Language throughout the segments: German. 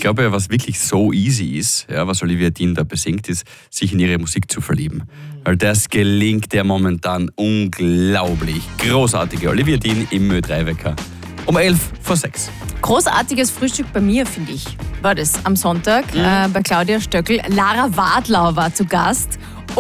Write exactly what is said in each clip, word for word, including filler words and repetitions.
glaube ja, was wirklich so easy ist, ja, was Olivia Dean da besingt, ist, sich in ihre Musik zu verlieben. Weil das gelingt ja momentan unglaublich. Großartige Olivia Dean im Ö drei Wecker. Um elf vor sechs. Großartiges Frühstück bei mir, finde ich, war das am Sonntag mhm. äh, bei Claudia Stöckl. Lara Wadlau war zu Gast.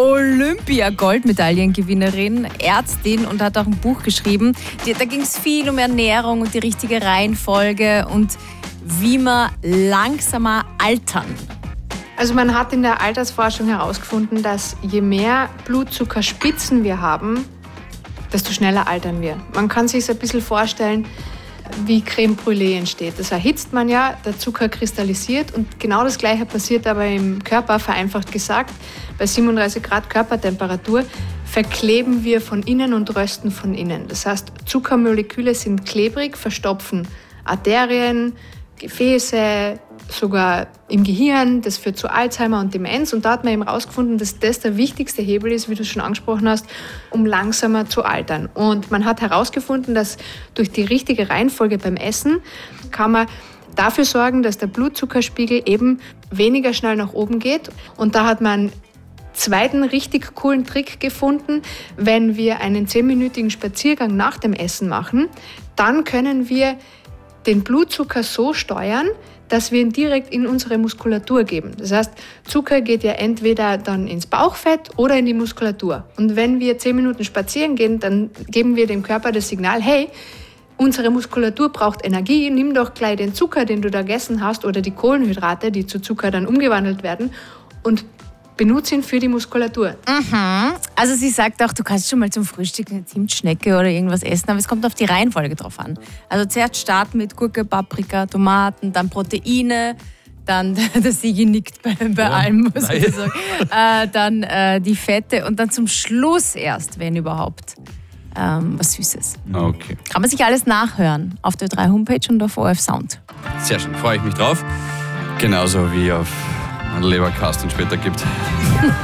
Olympia-Goldmedaillengewinnerin, Ärztin und hat auch ein Buch geschrieben. Die, da ging es viel um Ernährung und die richtige Reihenfolge und wie man langsamer altern. Also man hat in der Altersforschung herausgefunden, dass je mehr Blutzuckerspitzen wir haben, desto schneller altern wir. Man kann sich so ein bisschen vorstellen, wie Creme Brûlée entsteht. Das erhitzt man ja, der Zucker kristallisiert und genau das Gleiche passiert aber im Körper, vereinfacht gesagt. Bei siebenunddreißig Grad Körpertemperatur verkleben wir von innen und rösten von innen. Das heißt, Zuckermoleküle sind klebrig, verstopfen Arterien, Gefäße, sogar im Gehirn. Das führt zu Alzheimer und Demenz. Und da hat man eben herausgefunden, dass das der wichtigste Hebel ist, wie du schon angesprochen hast, um langsamer zu altern. Und man hat herausgefunden, dass durch die richtige Reihenfolge beim Essen kann man dafür sorgen, dass der Blutzuckerspiegel eben weniger schnell nach oben geht. Und da hat man einen zweiten richtig coolen Trick gefunden. Wenn wir einen zehnminütigen Spaziergang nach dem Essen machen, dann können wir den Blutzucker so steuern, dass wir ihn direkt in unsere Muskulatur geben. Das heißt, Zucker geht ja entweder dann ins Bauchfett oder in die Muskulatur. Und wenn wir zehn Minuten spazieren gehen, dann geben wir dem Körper das Signal, hey, unsere Muskulatur braucht Energie, nimm doch gleich den Zucker, den du da gegessen hast, oder die Kohlenhydrate, die zu Zucker dann umgewandelt werden, und benutze ihn für die Muskulatur. Mhm. Also sie sagt auch, du kannst schon mal zum Frühstück eine Zimtschnecke oder irgendwas essen, aber es kommt auf die Reihenfolge drauf an. Also zuerst starten mit Gurke, Paprika, Tomaten, dann Proteine, dann, der Sigi nickt bei, bei ja, allem, muss ich sagen, äh, dann äh, die Fette und dann zum Schluss erst, wenn überhaupt, ähm, was Süßes. Okay. Kann man sich alles nachhören auf der Ö drei Homepage und auf O R F Sound. Sehr schön, freue ich mich drauf. Genauso wie auf einen Leberkast und später gibt.